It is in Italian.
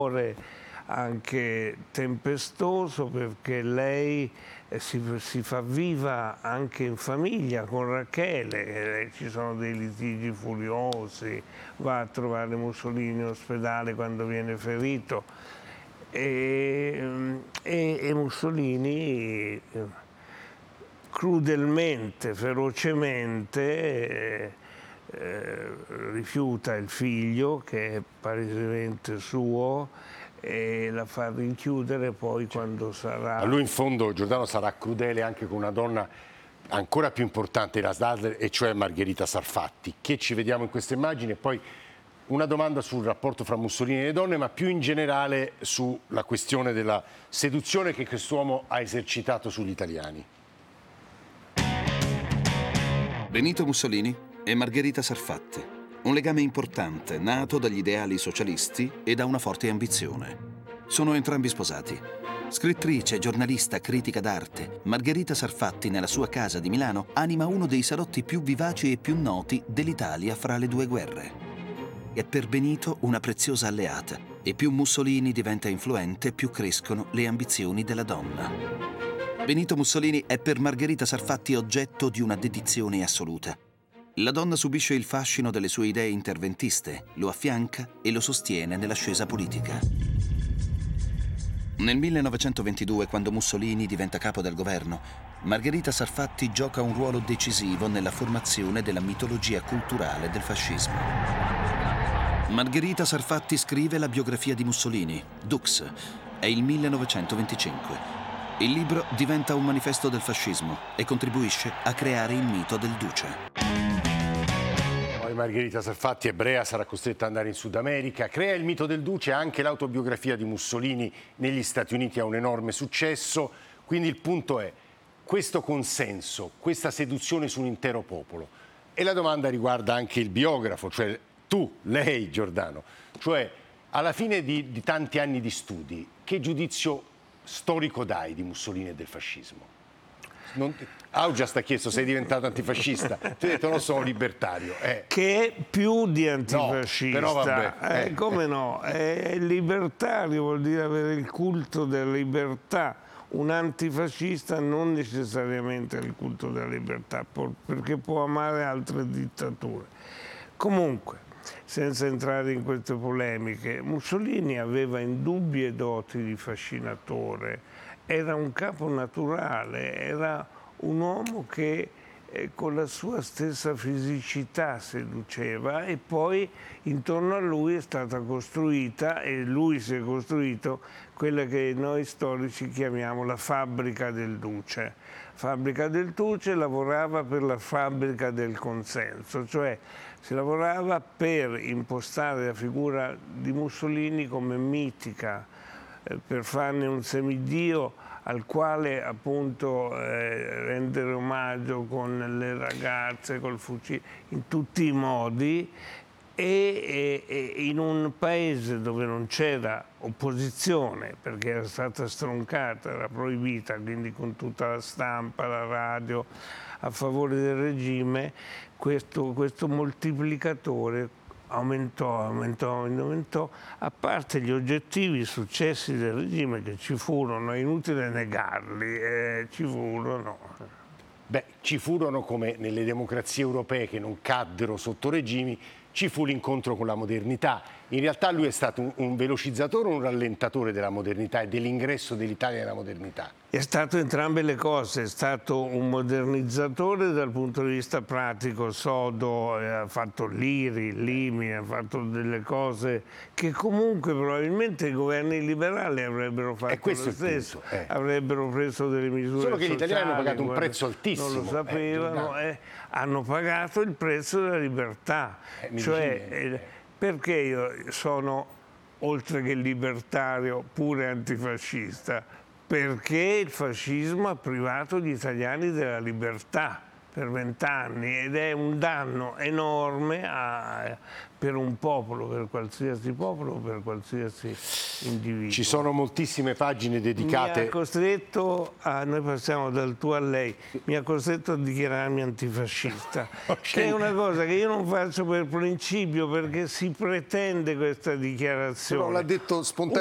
anche tempestoso, perché lei si fa viva anche in famiglia con Rachele, ci sono dei litigi furiosi, va a trovare Mussolini in ospedale quando viene ferito e Mussolini crudelmente, ferocemente rifiuta il figlio, che è palesemente suo, e la fa rinchiudere poi quando sarà... A lui in fondo Giordano sarà crudele anche con una donna ancora più importante della Stadler, e cioè Margherita Sarfatti, che ci vediamo in queste immagini. E poi una domanda sul rapporto fra Mussolini e le donne, ma più in generale sulla questione della seduzione che quest'uomo ha esercitato sugli italiani. Benito Mussolini e Margherita Sarfatti. Un legame importante, nato dagli ideali socialisti e da una forte ambizione. Sono entrambi sposati. Scrittrice, giornalista, critica d'arte, Margherita Sarfatti nella sua casa di Milano anima uno dei salotti più vivaci e più noti dell'Italia fra le due guerre. È per Benito una preziosa alleata, e più Mussolini diventa influente, più crescono le ambizioni della donna. Benito Mussolini è per Margherita Sarfatti oggetto di una dedizione assoluta. La donna subisce il fascino delle sue idee interventiste, lo affianca e lo sostiene nell'ascesa politica. Nel 1922, quando Mussolini diventa capo del governo, Margherita Sarfatti gioca un ruolo decisivo nella formazione della mitologia culturale del fascismo. Margherita Sarfatti scrive la biografia di Mussolini, Dux. È il 1925. Il libro diventa un manifesto del fascismo e contribuisce a creare il mito del duce. Margherita Sarfatti, ebrea, sarà costretta ad andare in Sud America, crea il mito del duce. Anche l'autobiografia di Mussolini negli Stati Uniti ha un enorme successo. Quindi il punto è questo consenso, questa seduzione su un intero popolo. E la domanda riguarda anche il biografo, cioè tu, lei, Giordano. Cioè, alla fine di tanti anni di studi, che giudizio storico dai di Mussolini e del fascismo? Augias ti ha chiesto: sei diventato antifascista? Ti ho detto no, sono libertario. Che è più di antifascista. No, però vabbè. Come no? È libertario, vuol dire avere il culto della libertà. Un antifascista non necessariamente ha il culto della libertà, perché può amare altre dittature. Comunque, senza entrare in queste polemiche, Mussolini aveva indubbie doti di fascinatore. Era un capo naturale, era un uomo che con la sua stessa fisicità seduceva, e poi intorno a lui è stata costruita, e lui si è costruito, quella che noi storici chiamiamo la fabbrica del duce. Fabbrica del duce lavorava per la fabbrica del consenso, cioè si lavorava per impostare la figura di Mussolini come mitica, per farne un semidio al quale appunto rendere omaggio con le ragazze, col fucile, in tutti i modi, e in un paese dove non c'era opposizione, perché era stata stroncata, era proibita, quindi con tutta la stampa, la radio a favore del regime, questo moltiplicatore aumentò, a parte gli oggettivi successi del regime, che ci furono, è inutile negarli, ci furono. Beh, ci furono, come nelle democrazie europee che non caddero sotto regimi, ci fu l'incontro con la modernità. In realtà lui è stato un velocizzatore o un rallentatore della modernità e dell'ingresso dell'Italia nella modernità? È stato entrambe le cose, è stato un modernizzatore dal punto di vista pratico, sodo, ha fatto l'IRI, l'IMI, ha fatto delle cose che comunque probabilmente i governi liberali avrebbero fatto lo stesso, avrebbero preso delle misure solo che sociali, gli italiani hanno pagato un prezzo altissimo. Non lo sapevano, hanno pagato il prezzo della libertà. Perché io sono, oltre che libertario, pure antifascista? Perché il fascismo ha privato gli italiani della libertà. per 20 anni ed è un danno enorme per un popolo, per qualsiasi popolo, per qualsiasi individuo. Ci sono moltissime pagine dedicate. Mi ha costretto noi passiamo dal tu a lei, mi ha costretto a dichiararmi antifascista, che è una cosa che io non faccio per principio, perché si pretende questa dichiarazione. Però l'ha detto spontaneamente.